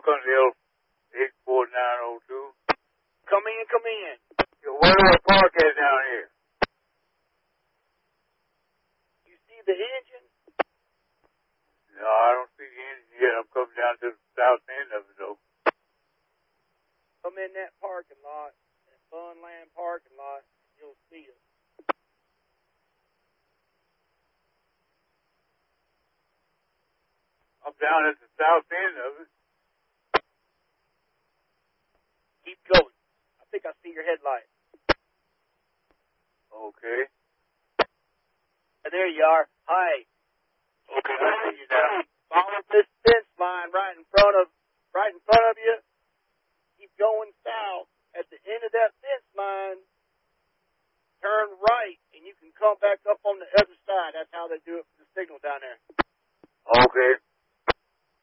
Hill 84902. Come in. Where do I park at down here? You see the engine? No, I don't see the engine yet. I'm coming down to the south end of it, though. Come in that parking lot, that Funland parking lot, you'll see it. I'm down at the south end of it. Keep going. I think I see your headlight. Okay. There you are. Hi. Okay, I see you now. Follow this